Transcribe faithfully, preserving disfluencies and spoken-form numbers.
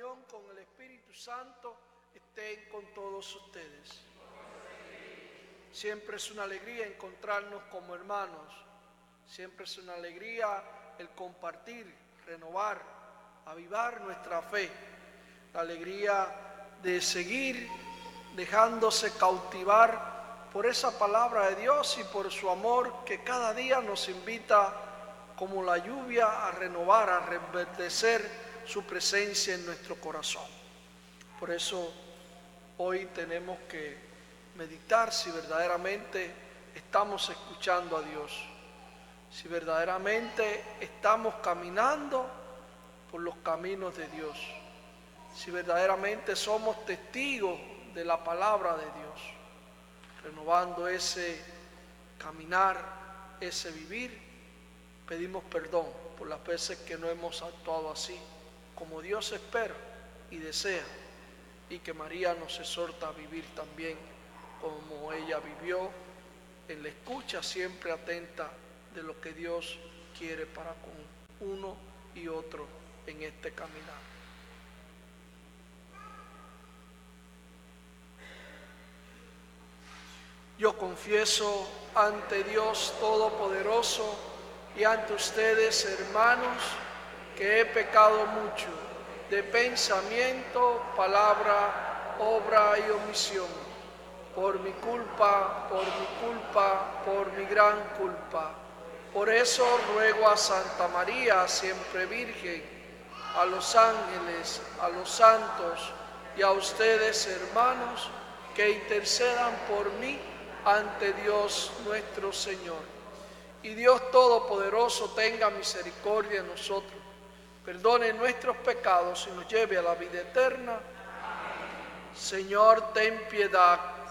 comunión con el Espíritu Santo estén con todos ustedes. Siempre es una alegría encontrarnos como hermanos. Siempre es una alegría el compartir, renovar, avivar nuestra fe. La alegría de seguir dejándose cautivar por esa palabra de Dios y por su amor que cada día nos invita como la lluvia a renovar, a reverdecer su presencia en nuestro corazón. Por eso hoy tenemos que meditar si verdaderamente estamos escuchando a Dios, si verdaderamente estamos caminando por los caminos de Dios, si verdaderamente somos testigos de la palabra de Dios, renovando ese caminar, ese vivir. Pedimos perdón por las veces que no hemos actuado así, como Dios espera y desea, y que María nos exhorta a vivir también como ella vivió, en la escucha siempre atenta de lo que Dios quiere para con uno y otro en este caminar. Yo confieso ante Dios Todopoderoso y ante ustedes, hermanos, que he pecado mucho de pensamiento, palabra, obra y omisión, por mi culpa, por mi culpa, por mi gran culpa. Por eso ruego a Santa María, siempre Virgen, a los ángeles, a los santos y a ustedes, hermanos, que intercedan por mí ante Dios nuestro Señor. Y Dios Todopoderoso tenga misericordia de nosotros, perdone nuestros pecados y nos lleve a la vida eterna. Amén. Señor, ten piedad.